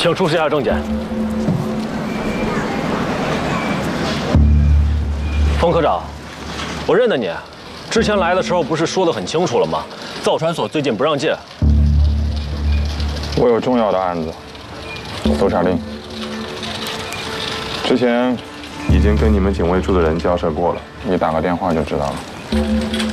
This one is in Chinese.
请出示下证件。冯科长，我认得你，之前来的时候不是说得很清楚了吗？造船所最近不让进。 我有重要的案子，搜查令。之前已经跟你们警卫处的人交涉过了，你打个电话就知道了。